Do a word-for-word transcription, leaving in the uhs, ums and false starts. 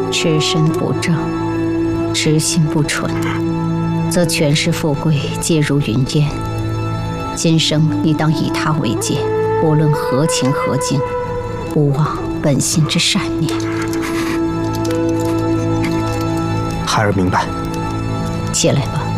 持身不正，持心不纯，则权势富贵皆如云烟。今生你当以他为戒，无论何情何境，勿忘本心之善念。 孩儿明白。 起来吧。